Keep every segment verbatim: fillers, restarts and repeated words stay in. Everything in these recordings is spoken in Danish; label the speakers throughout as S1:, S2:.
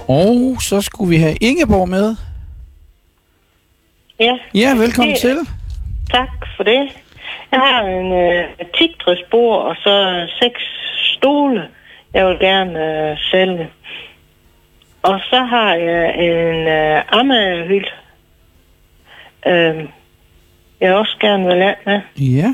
S1: Og så skulle vi have Ingeborg med.
S2: Ja.
S1: Ja, velkommen
S2: det,
S1: til.
S2: Tak for det. Jeg har en øh, teaktræsbord og så seks stole, jeg vil gerne øh, sælge. Og så har jeg en øh, ammehylde. Øh, jeg også gerne vil have med.
S1: Ja.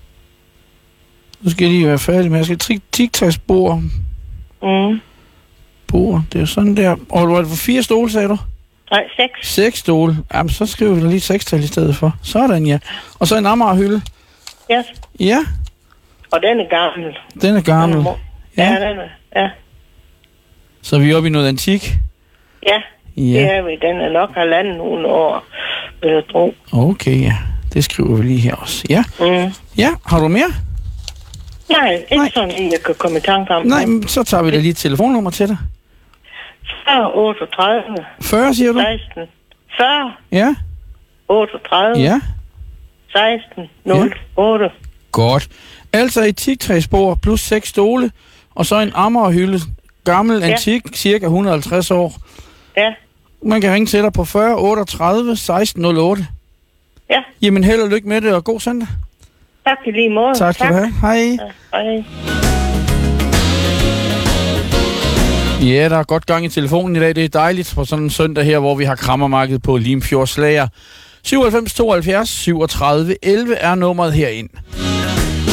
S1: Nu skal jeg lige være færdig med. Jeg skal teaktræsbord.
S2: Mm.
S1: Bord, det er jo sådan der. Og du var det for fire stole, sagde du?
S2: Nej, seks.
S1: Seks stole. Jamen, så skriver vi da lige sekstal i stedet for. Sådan, ja. Og så en Amagerhylde.
S2: Ja.
S1: Ja.
S2: Og den er gammel.
S1: Den er gammel.
S2: Den er ja. ja, den er. Ja.
S1: Så er vi oppe i noget antik?
S2: Ja,
S1: ja.
S2: Det er vi. Den er nok halvanden nogle år, vil jeg tro.
S1: Okay, ja. Det skriver vi lige her også. Ja.
S2: Mm.
S1: Ja, har du mere?
S2: Nej, ikke Nej. sådan lige, jeg kan komme i tanke om.
S1: Nej, men så tager vi da lige et telefonnummer til dig.
S2: fyrre otteogtredive.
S1: fyrre, siger du?
S2: seksten. fyrre.
S1: Ja.
S2: otteogtredive.
S1: Ja.
S2: seksten. nul otte. Ja.
S1: Godt. Altså et teaktræsbord plus seks stole, og så en Amagerhylde. Gammel, ja. Antik, cirka et hundrede og halvtreds år.
S2: Ja.
S1: Man kan ringe til dig på fyrre otteogtredive seksten nul otte.
S2: Ja.
S1: Jamen held og lykke med det, og god søndag.
S2: Tak i lige måde.
S1: Tak skal tak. du have. Hej.
S2: Ja, hej.
S1: Ja, der er godt gang i telefonen i dag. Det er dejligt på sådan en søndag her, hvor vi har krammermarkedet på Limfjords Lager. syvoghalvfems tooghalvfjerds syvogtredive elleve er nummeret herind.